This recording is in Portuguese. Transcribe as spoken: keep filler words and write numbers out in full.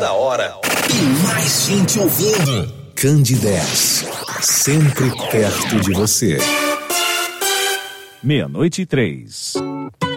toda hora e mais gente ouvindo. Candidez, sempre perto de você. Meia-noite e três.